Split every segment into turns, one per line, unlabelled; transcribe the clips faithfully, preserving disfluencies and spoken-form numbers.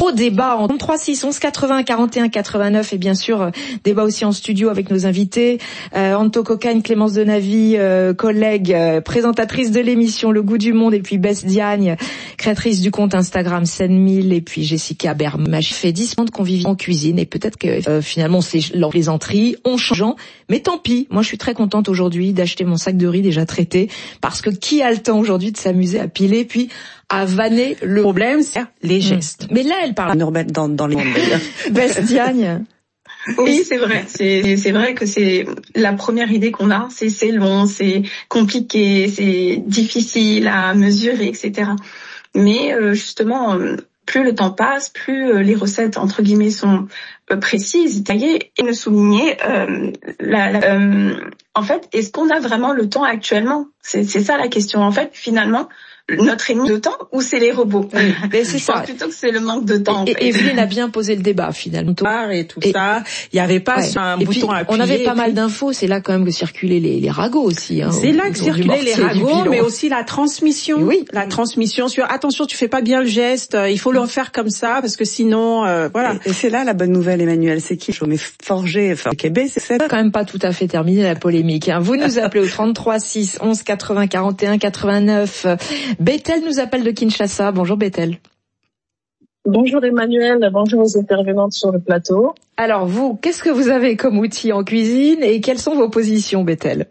Vos débats en trois six onze quatre-vingts quarante et un quatre-vingt-neuf et bien sûr euh, débat aussi en studio avec nos invités. Euh, Anto Cocagne, Clémence Denavi, euh, collègue, euh, présentatrice de l'émission Le Goût du Monde, et puis Bess Diagne, créatrice du compte Instagram Scène mille, et puis Jessica Bermage fait dix ans de convivialité en cuisine, et peut-être que euh, finalement c'est les plaisanteries ont changé, mais tant pis. Moi je suis très contente aujourd'hui d'acheter mon sac de riz déjà traité, parce que qui a le temps aujourd'hui de s'amuser à piler puis à vanner le
problème, c'est les gestes.
Mmh. Mais là elle parle
dans, dans les mondes d'ailleurs.
Bess Diagne.
Oui, c'est vrai. C'est, c'est vrai que c'est la première idée qu'on a. C'est, c'est long, c'est compliqué, c'est difficile à mesurer, et cetera. Mais euh, justement, euh, plus le temps passe, plus euh, les recettes entre guillemets sont euh, précises, taillées, et me souligner. Euh, la, la, euh, en fait, est-ce qu'on a vraiment le temps actuellement ? C'est, c'est ça la question. En fait, finalement. Notre ennemi de temps ou c'est les robots?
Oui, mais c'est
je
ça.
pense plutôt que c'est le manque de temps.
Et, en fait. Evelyne a bien posé le débat finalement.
Et tout et, ça, il y avait pas ouais. un et bouton
puis,
à appuyer.
On avait pas mal
puis...
d'infos. C'est là quand même que circulaient les, les ragots aussi. Hein,
c'est là que circulaient les ragots, mais aussi la transmission. Et oui, la transmission sur attention, tu fais pas bien le geste. Il faut le refaire comme ça parce que sinon, euh, voilà.
Et, et c'est là la bonne nouvelle, Emmanuel, c'est qui? Mais forger, enfin, Québec, c'est ça.
Quand même pas tout à fait terminé la polémique. Hein. Vous nous appelez au trente-trois six onze quatre-vingts quarante et un quatre-vingt-neuf. Bethel nous appelle de Kinshasa. Bonjour Bethel.
Bonjour Emmanuel, bonjour aux intervenantes sur le plateau.
Alors vous, qu'est-ce que vous avez comme outil en cuisine et quelles sont vos positions, Bethel?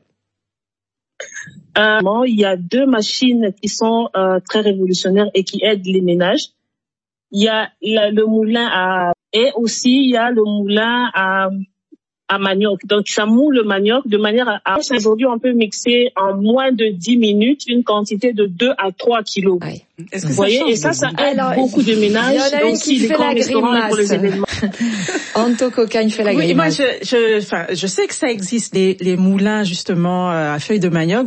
Euh, il y a deux machines qui sont euh, très révolutionnaires et qui aident les ménages. Il y a la, le moulin à et aussi il y a le moulin à à manioc. Donc, ça moule le manioc de manière à, à... Aujourd'hui, on peut mixer en moins de dix minutes une quantité de deux à trois kilos.
Oui.
Est-ce que vous voyez? Et ça, ça aide
Alors,
beaucoup de ménages.
Il y en a une qui fait la grimace. Anto Cocagne fait la
oui,
grimace.
Moi, je, je, enfin, je sais que ça existe, les, les moulins, justement, à feuilles de manioc.